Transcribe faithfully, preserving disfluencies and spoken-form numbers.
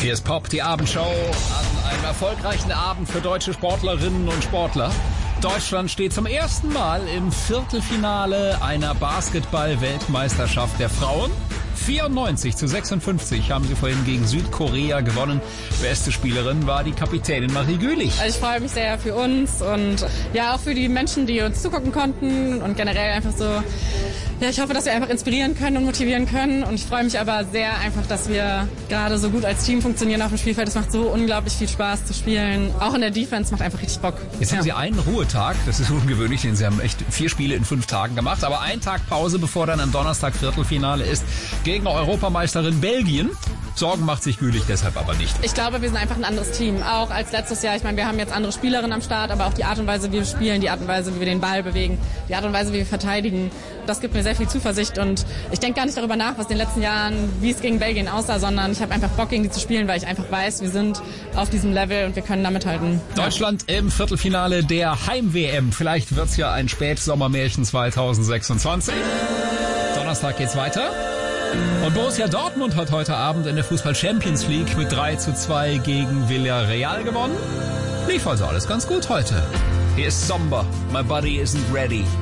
Hier ist Pop, die Abendshow an einem erfolgreichen Abend für deutsche Sportlerinnen und Sportler. Deutschland steht zum ersten Mal im Viertelfinale einer Basketball-Weltmeisterschaft der Frauen. vierundneunzig zu sechsundfünfzig haben sie vorhin gegen Südkorea gewonnen. Beste Spielerin war die Kapitänin Marie Gülich. Also ich freue mich sehr für uns und ja auch für die Menschen, die uns zugucken konnten und generell einfach so, ja, ich hoffe, dass wir einfach inspirieren können und motivieren können und ich freue mich aber sehr einfach, dass wir gerade so gut als Team funktionieren auf dem Spielfeld. Es macht so unglaublich viel Spaß zu spielen. Auch in der Defense macht einfach richtig Bock. Jetzt ja. haben sie einen Ruhetag, das ist ungewöhnlich, denn sie haben echt vier Spiele in fünf Tagen gemacht, aber einen Tag Pause, bevor dann am Donnerstag Viertelfinale ist gegen Europameisterin Belgien. Sorgen macht sich Gülich deshalb aber nicht. Ich glaube, wir sind einfach ein anderes Team, auch als letztes Jahr. Ich meine, wir haben jetzt andere Spielerinnen am Start, aber auch die Art und Weise, wie wir spielen, die Art und Weise, wie wir den Ball bewegen, die Art und Weise, wie wir verteidigen, das gibt mir sehr viel Zuversicht und ich denke gar nicht darüber nach, was in den letzten Jahren, wie es gegen Belgien aussah, sondern ich habe einfach Bock, gegen die zu spielen, weil ich einfach weiß, wir sind auf diesem Level und wir können da mithalten. Deutschland im Viertelfinale der Heim-W M. Vielleicht wird's ja ein Spätsommermärchen zwanzig sechsundzwanzig. Donnerstag geht's weiter. Und Borussia Dortmund hat heute Abend in der Fußball-Champions League mit drei zu zwei gegen Villarreal gewonnen. Lief also alles ganz gut heute. Hier ist Somber. My body isn't ready.